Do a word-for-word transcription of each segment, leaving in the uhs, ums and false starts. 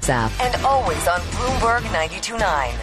app, and always on Bloomberg ninety-two point nine.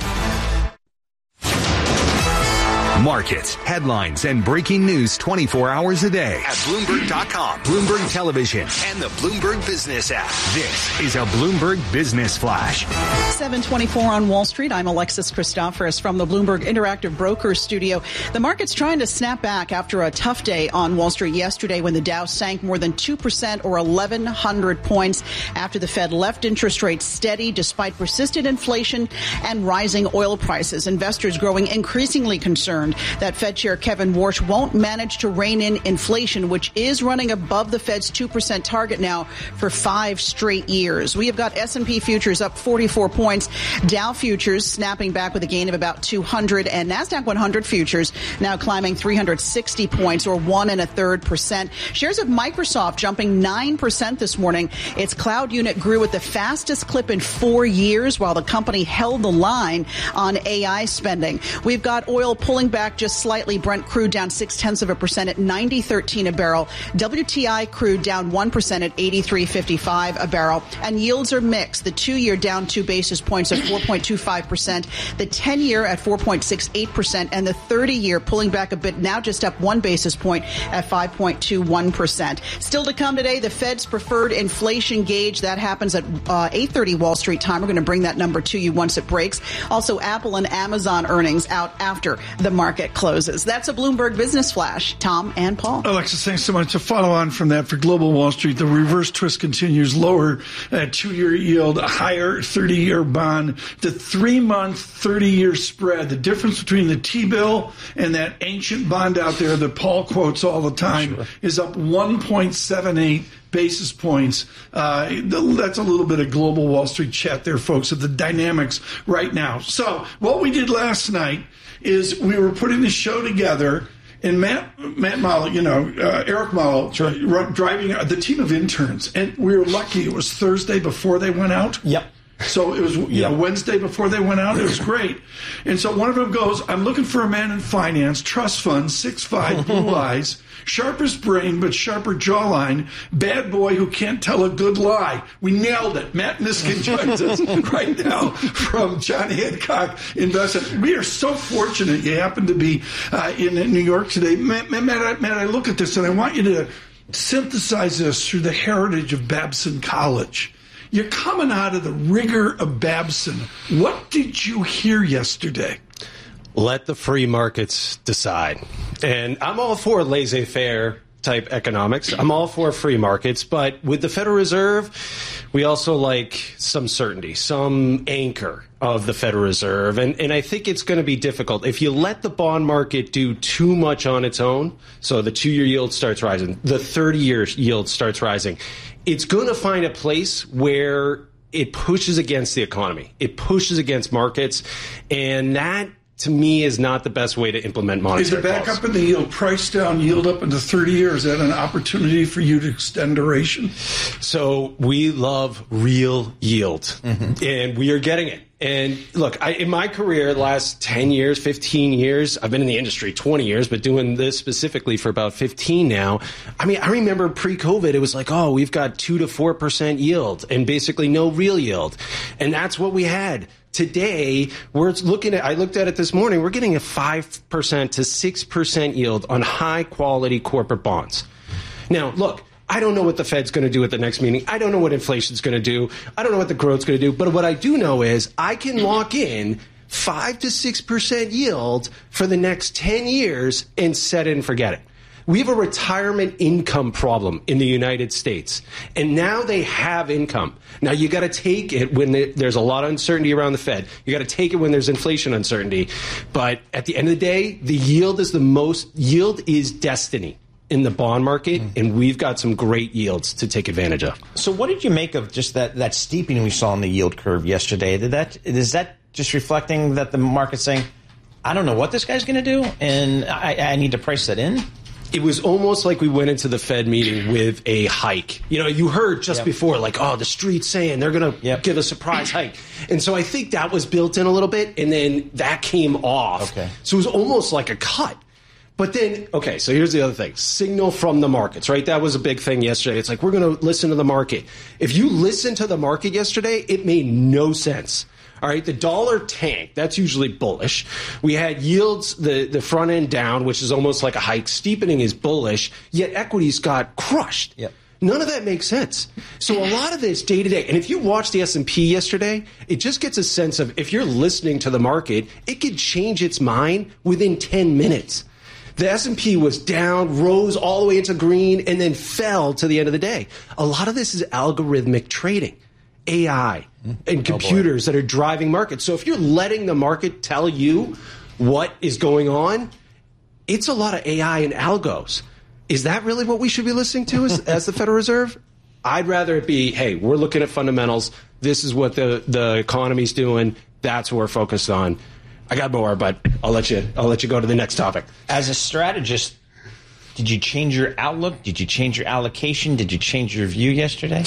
Markets, headlines, and breaking news twenty-four hours a day at Bloomberg dot com, Bloomberg Television, and the Bloomberg Business app. This is a Bloomberg Business Flash. seven twenty-four on Wall Street. I'm Alexis Christoforous from the Bloomberg Interactive Brokers studio. The market's trying to snap back after a tough day on Wall Street yesterday when the Dow sank more than two percent or eleven hundred points after the Fed left interest rates steady despite persistent inflation and rising oil prices. Investors growing increasingly concerned that Fed Chair Kevin Warsh won't manage to rein in inflation, which is running above the Fed's two percent target now for five straight years. We have got S and P futures up forty-four points, Dow futures snapping back with a gain of about two hundred, and NASDAQ one hundred futures now climbing three hundred sixty points or one and a third percent. Shares of Microsoft jumping nine percent this morning. Its cloud unit grew at the fastest clip in four years while the company held the line on A I spending. We've got oil pulling back just slightly. Brent crude down six tenths of a percent at ninety thirteen a barrel. W T I crude down one percent at eighty-three fifty-five a barrel. And yields are mixed. The two-year down two basis points at four point two five percent. The ten-year at four point six eight percent. And the thirty-year pulling back a bit, now just up one basis point at five point two one percent. Still to come today, the Fed's preferred inflation gauge. That happens at uh, eight thirty Wall Street time. We're going to bring that number to you once it breaks. Also, Apple and Amazon earnings out after the market closes. That's a Bloomberg Business Flash. Tom and Paul. Alexis, thanks so much. To follow on from that, for Global Wall Street, the reverse twist continues. Lower uh, two-year yield, a higher thirty-year bond. The three-month, thirty-year spread, the difference between the T-bill and that ancient bond out there that Paul quotes all the time, sure, is up one point seven eight basis points. Uh, that's a little bit of Global Wall Street chat there, folks, of the dynamics right now. So what we did last night is we were putting the show together, and Matt Matt Mallow, you know, uh, Eric Mallow, sure, uh, driving uh, the team of interns, and we were lucky it was Thursday before they went out. Yep. So it was, you yep. know, Wednesday before they went out. It was great. And so one of them goes, I'm looking for a man in finance, trust fund, six five, blue eyes, sharpest brain but sharper jawline, bad boy who can't tell a good lie. We nailed it. Matt Niskin joins us right now from John Hancock Investment. We are so fortunate you happen to be uh, in New York today. Matt, Matt, Matt, Matt, I look at this and I want you to synthesize this through the heritage of Babson College. You're coming out of the rigor of Babson. What did you hear yesterday? Let the free markets decide. And I'm all for laissez-faire type economics. I'm all for free markets. But with the Federal Reserve, we also like some certainty, some anchor of the Federal Reserve. And, and I think it's going to be difficult. If you let the bond market do too much on its own, so the two-year yield starts rising, the thirty-year yield starts rising, it's going to find a place where it pushes against the economy. It pushes against markets. And that, to me, is not the best way to implement monetary policy. Is it back policy. up in the yield, price down, yield up into thirty years? Is that an opportunity for you to extend duration? So we love real yield, mm-hmm. and we are getting it. And look, I, in my career, the last ten years, fifteen years, I've been in the industry twenty years, but doing this specifically for about fifteen now. I mean, I remember pre-COVID, it was like, oh, we've got two to four percent yield and basically no real yield. And that's what we had. Today, we're looking at, I looked at it this morning, we're getting a five percent to six percent yield on high quality corporate bonds. Now, look, I don't know what the Fed's going to do at the next meeting. I don't know what inflation's going to do. I don't know what the growth's going to do. But what I do know is I can lock in five to six percent yield for the next ten years and set it and forget it. We have a retirement income problem in the United States, and now they have income. Now, you got to take it when there's a lot of uncertainty around the Fed. You got to take it when there's inflation uncertainty. But at the end of the day, the yield is the most, yield is destiny in the bond market, mm-hmm. and we've got some great yields to take advantage of. So what did you make of just that, that steepening we saw in the yield curve yesterday? Did that, is that just reflecting that the market's saying, I don't know what this guy's going to do, and I, I need to price that in? It was almost like we went into the Fed meeting with a hike. You know, you heard just yep. before, like, oh, the street's saying they're going to yep. give a surprise hike. And so I think that was built in a little bit, and then that came off. Okay. So it was almost like a cut. But then, okay, so here's the other thing. Signal from the markets, right? That was a big thing yesterday. It's like, we're going to listen to the market. If you listen to the market yesterday, it made no sense. All right, the dollar tanked. That's usually bullish. We had yields, the, the front end down, which is almost like a hike. Steepening is bullish, yet equities got crushed. Yep. None of that makes sense. So a lot of this day to day, and if you watched the S and P yesterday, it just gets a sense of if you're listening to the market, it could change its mind within ten minutes. The S and P was down, rose all the way into green, and then fell to the end of the day. A lot of this is algorithmic trading, A I, and computers that are driving markets. So if you're letting the market tell you what is going on, it's a lot of A I and algos. Is that really what we should be listening to as, as the Federal Reserve? I'd rather it be, hey, we're looking at fundamentals. This is what the, the economy's doing. That's what we're focused on. I got more, but I'll let you I'll let you go to the next topic. As a strategist, did you change your outlook? Did you change your allocation? Did you change your view yesterday?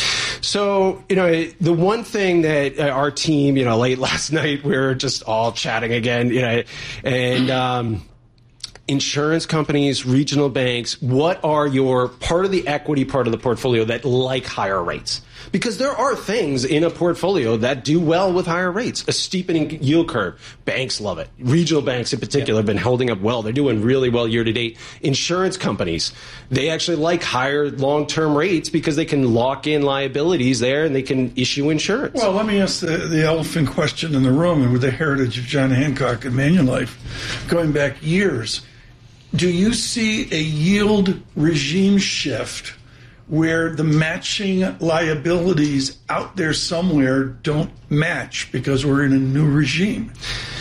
So, you know, the one thing that our team, you know, late last night, we were just all chatting again, you know, and um, insurance companies, regional banks, what are your part of the equity part of the portfolio that like higher rates? Because there are things in a portfolio that do well with higher rates. A steepening yield curve. Banks love it. Regional banks in particular have been holding up well. They're doing really well year to date. Insurance companies, they actually like higher long-term rates because they can lock in liabilities there and they can issue insurance. Well, let me ask the, the elephant question in the room, and with the heritage of John Hancock and Manulife going back years. Do you see a yield regime shift where the matching liabilities out there somewhere don't match because we're in a new regime?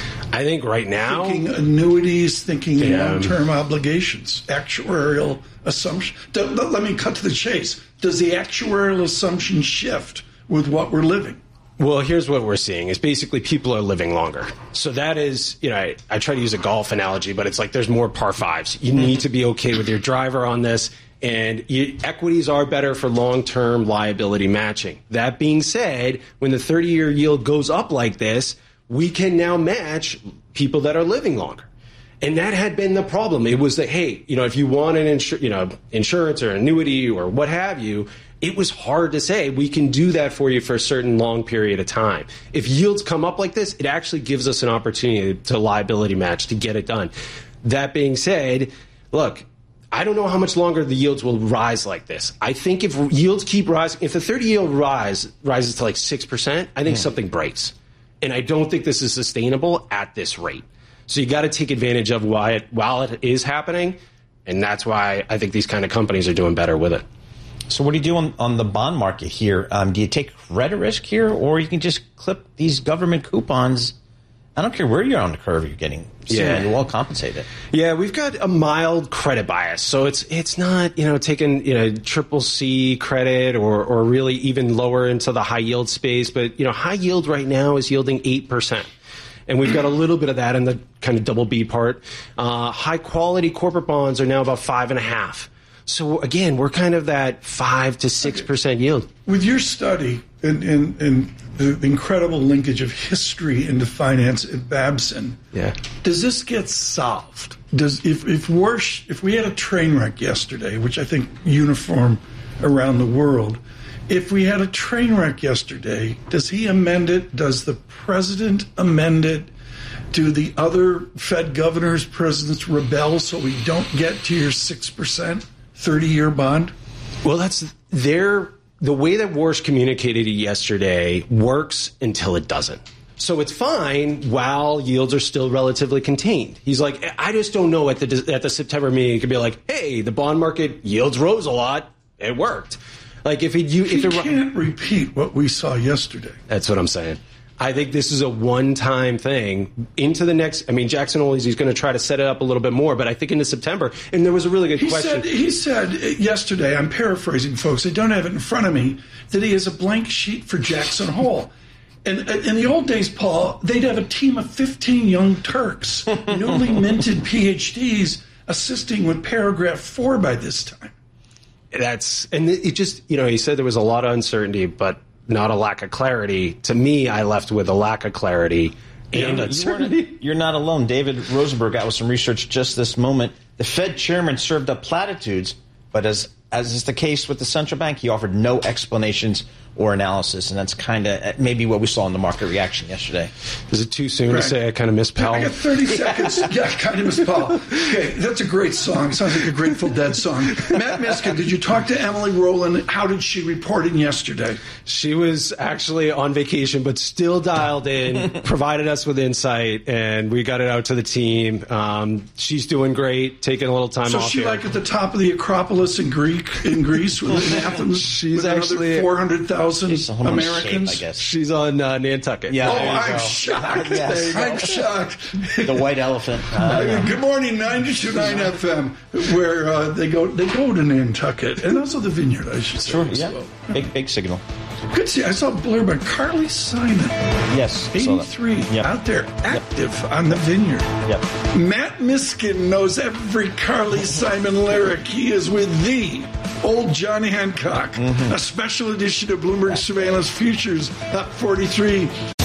I think right now... Thinking annuities, thinking Yeah. long-term obligations, actuarial assumption. Do- Let let me cut to the chase. Does the actuarial assumption shift with what we're living? Well, here's what we're seeing is basically people are living longer. So that is, you know, I, I try to use a golf analogy, but it's like there's more par fives. You need to be okay with your driver on this. And you, equities are better for long-term liability matching. That being said, when the thirty-year yield goes up like this, we can now match people that are living longer. And that had been the problem. It was that, hey, you know, if you want an insur- you know, insurance or annuity or what have you, it was hard to say we can do that for you for a certain long period of time. If yields come up like this, it actually gives us an opportunity to liability match to get it done. That being said, look, I don't know how much longer the yields will rise like this. I think if yields keep rising, if the thirty yield rise rises to like six percent, I think mm. something breaks. And I don't think this is sustainable at this rate. So you got to take advantage of why it, while it is happening. And that's why I think these kind of companies are doing better with it. So what do you do on, on the bond market here? Um, do you take credit risk here, or you can just clip these government coupons? I don't care where you're on the curve, you're getting yeah. you're well compensated. Yeah, we've got a mild credit bias, so it's it's not you know taking you know triple C credit or or really even lower into the high yield space. But you know high yield right now is yielding eight percent. And we've got a little bit of that in the kind of double B part. Uh, high quality corporate bonds are now about five and a half. So again, we're kind of that five to six percent yield. With your study and, and, and the incredible linkage of history into finance at Babson, yeah. does this get solved? Does if if we're, if we had a train wreck yesterday, which I think uniform around the world, if we had a train wreck yesterday, does he amend it? Does the president amend it? Do the other Fed governors, presidents rebel so we don't get to your six percent thirty-year bond? Well, that's their the way that Warsh communicated it yesterday works until it doesn't. So it's fine while yields are still relatively contained. He's like, I just don't know at the at the September meeting. It could be like, hey, the bond market yields rose a lot. It worked. Like if it, you, if he it, can't repeat what we saw yesterday. That's what I'm saying. I think this is a one-time thing into the next. I mean, Jackson Hole, he's going to try to set it up a little bit more, but I think into September. And there was a really good he question. Said, he said yesterday, I'm paraphrasing, folks, I don't have it in front of me, that he has a blank sheet for Jackson Hole. And in the old days, Paul, they'd have a team of fifteen young Turks, newly minted P H Ds, assisting with paragraph four by this time. That's and it just, you know, he said there was a lot of uncertainty, but not a lack of clarity. To me, I left with a lack of clarity and yeah, uncertainty. You're not alone. David Rosenberg out with some research just this moment The Fed chairman served up platitudes, but as as is the case with the central bank, he offered no explanations or analysis, and that's kind of maybe what we saw in the market reaction yesterday. Is it too soon right. to say I kind of miss Powell? I got thirty seconds. Yeah, I kind of miss Powell. Okay, that's a great song. Sounds like a Grateful Dead song. Matt Miskin, did you talk to Emily Rowland? How did she report in yesterday? She was actually on vacation, but still dialed in, provided us with insight, and we got it out to the team. Um, she's doing great, taking a little time so off. So she here. like at the top of the Acropolis in Greek in Greece with in Athens? She's with actually four hundred thousand Americans. Shape, I guess. She's on uh, Nantucket. Yeah, oh, there you I'm go. shocked. Yes. I'm shocked. The white elephant. Uh, I mean, good morning, ninety-two point nine F M, where uh, they go they go to Nantucket, and also the Vineyard, I should say. Sure, as yeah. well. Big, big signal. Good to see. I saw a blurb by Carly Simon. Yes. I saw that. eighty-three, Yep. out there, active yep. on the Vineyard. Yep. Matt Miskin knows every Carly Simon lyric. He is with the old John Hancock, mm-hmm. a special edition of Bloomberg Surveillance Futures, up forty-three.